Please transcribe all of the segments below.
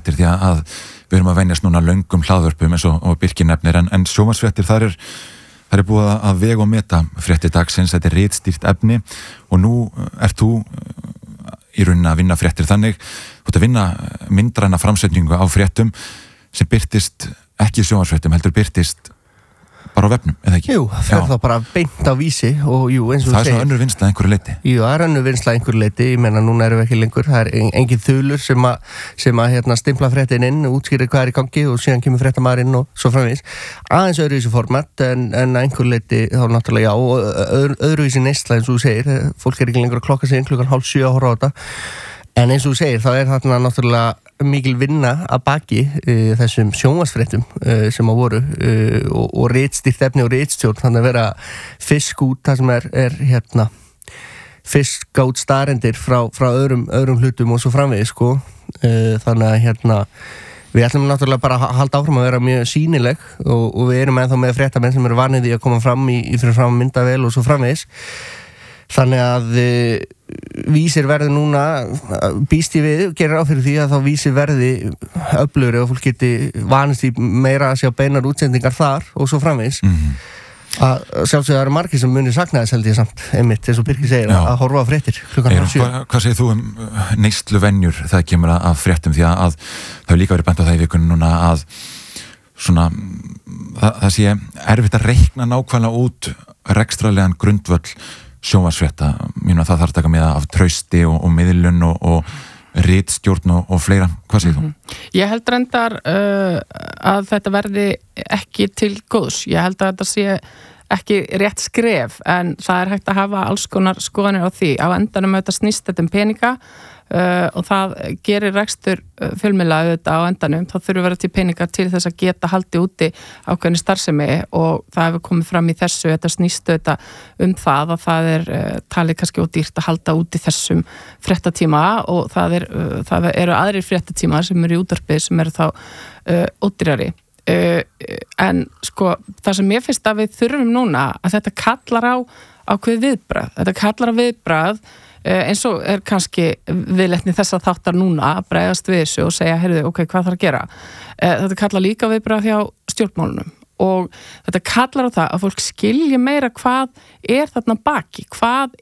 sjónvarpsfréttir því að við erum að venjast núna löngum hlaðvörpum eins og Birkir nefnir en sjónvarpsfréttir þar er búið að vega og meta fréttir dagsins, þetta er ritstýrt efni og nú ert þú í rauninni að vinna fréttir þannig, þú ert að vinna myndræna framsetningu á fréttum sem birtist ekki í sjónvarpsfréttum, heldur birtist bara á vefnum, eða ekki? Jú, fer þá bara beint á Vísi og jú, eins og það er svona önnur vinnsla einhverju leyti. Jú, það er önnur vinnsla einhverju leyti, ég meina núna erum við ekki lengur, það er engin þulur sem að stimpla fréttin inn, útskýrir hvað er í gangi og síðan kemur fréttamaður inn og svo framvegis. Aðeins öðruvísi format en einhverju leyti þá náttúrulega já, og öðruvísi neysla eins og þú segir, fólk er ekki lengur að klokka sig inn 6:30 að horfa á þetta. En eins og þú segir, þá er þarna náttúrulega mikil vinna að baki þessum sjónvarpsfréttum sem að voru og ritstýrt efni og ritstjórn, þannig að vera fisk út það sem er fisk út starendir frá öðrum hlutum og svo framvegis sko. Þannig að við ætlum náttúrulega bara að halda áfram að vera mjög sýnileg og við erum ennþá með fréttamenn sem eru vanið í að koma fram í fyrir fram myndavél og svo framvegis. Þannig að Vísir verði núna býst ég við, gerir á fyrir því að þá Vísir verði öflugri og fólk geti vanist í meira að sjá beinar útsendingar þar og svo framvegis. Að sjálfsögðu það eru margir sem munir sakna þess held ég samt einmitt, eins og Birkir segir, að horfa á fréttir klukkan 7. Hvað segir þú neysluvenjur það kemur að fréttum því að það hefur líka verið bent á það í vikunni núna að svona það sé erfitt að reikna nákvæmlega út rekstrarlegan grundvöll sjónvarpsfrétta, það þarf að taka með af trausti og miðlun og ritstjórn og fleira. Hvað segir þú? Ég held reyndar að þetta verði ekki til góðs. Ég held að þetta sé ekki rétt skref en það er hægt að hafa alls konar skoðanir á því. Á endanum auðvitað snýst þetta peninga og það gerir rekstur fjölmiðla auðvitað á endanum. Þá þurfi að vera til peningar til þess að geta haldið úti ákveðinni starfsemi og það hefur komið fram í þessu. Þetta snýst auðvitað það að það er talið kannski ódýrt að halda úti þessum fréttatíma og það eru aðrir fréttatímar sem eru í útvarpi sem eru þá ódýrari. En sko það sem ég finnst að við þurfum núna að þetta kallar á ákveðið viðbragð. Þetta kallar á viðbragð eins og er kannski viðleitni þess að þáttar núna að bregðast við þessu og segja, heyrðu, ok, hvað þarf að gera? Þetta kallar líka viðbragð hjá stjórnmálunum og þetta kallar á það að fólk skilji meira hvað er þarna baki, hvað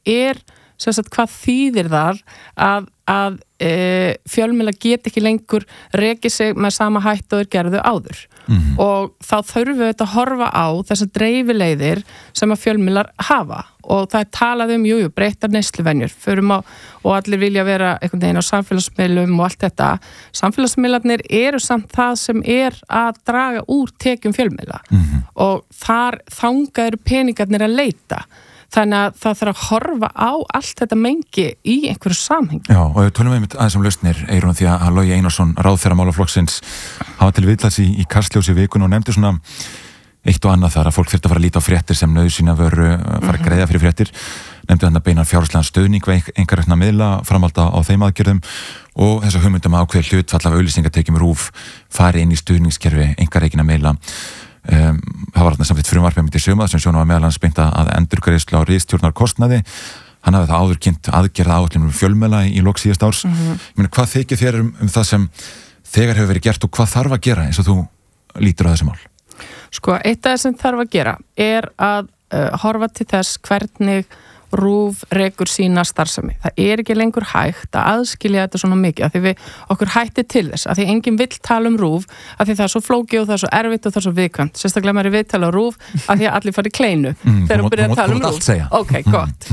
þýðir þar að fjölmiðla get ekki lengur rekið sig með sama hætt og þeir gerðu áður. Og þá þurfum við að horfa á þessar dreifileiðir sem að fjölmiðlar hafa og það er talað breyttar neysluvenjur og allir vilja vera einhvern veginn á samfélagsmiðlum og allt þetta. Samfélagsmiðlarnir eru samt það sem er að draga úr tekjum fjölmiðla og þangað eru peningarnir að leita. Þannig að það þarf að horfa á allt þetta mengi í einhverju samhengi. Já, og við tölum einmitt aðeins lausnir, Eyrún, því að Logi Einarsson, ráðherra málaflokksins, hafa til viðtals í Kastljósi vikuna og nefndi svona eitt og annað þar að fólk þyrfti að fara að líta á fréttir sem nauðsynjavöru, fara að greiða fyrir fréttir. Nefndi þarna beinan fjárhagslegan stuðning við einkarekna miðla framhalda á þeim aðgerðum og þessa hugmyndum að ákveða hlutfall af auglýsingatekjum RÚV fari inn í stuðningskerfi einkarekinna miðla. Það var þarna samtitt frumvarpið mitt í sumar sem sjónum var meðal annars beint að endurgreiðslu á ritstjórnarkostnaði. Hann hafði það áður kynnt aðgerða áætlun fjölmiðla í lok síðasta árs. Hvað þykir þér það sem þegar hefur verið gert og hvað þarf að gera eins og þú lítur á þessi mál? Sko, eitt af það sem þarf að gera er að horfa til þess hvernig RÚV rekur sína starfsemi. Það er ekki lengur hægt að aðskilja þetta svona mikið af því okkur hættir til þess, af því enginn vill tala RÚV, af því það er svo flókið og það er svo erfitt og það er svo viðkvæmt. Sérstaklega maður er viðtala á RÚV af því að allir fari í kleinu þegar hún byrjar að tala RÚV. Ok, gott.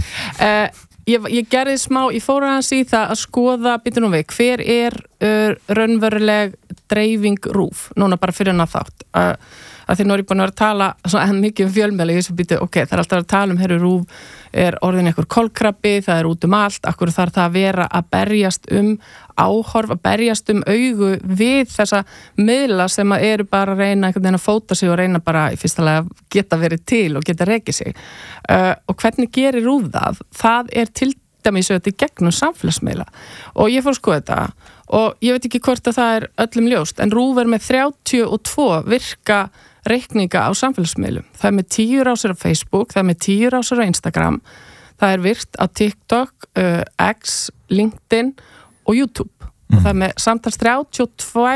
Ég gerði ég fór aðeins í það að skoða, býtum við, hver er raunveruleg dreifing RÚV, núna bara fyrir hennar þátt. Að því nú er ég búin að vera að tala svona mikið fjölmiðla, ég sem býtu, ok, það er alltaf að tala heyrðu RÚV er orðin einhver kolkrabbi, það er út allt, akkur þarf það að vera að berjast áhorf, að berjast augu við þessa miðla sem eru bara að reyna einhvern veginn að fóta sig og reyna bara í fyrsta lagi að geta verið til og geta rekið sig. Og hvernig gerir RÚV það? Það er til dæmis auðvitað í gegnum samfélagsmiðla og ég fór að skoða þetta og ég veit ekki hvort að það er öllum ljóst en RÚV er með 32 virka reikninga á samfélagsmiðlum. Það er með 10 rásir á Facebook, það er með 10 rásir á Instagram, það er virt á TikTok, X, LinkedIn og YouTube. Og það er með samtals 32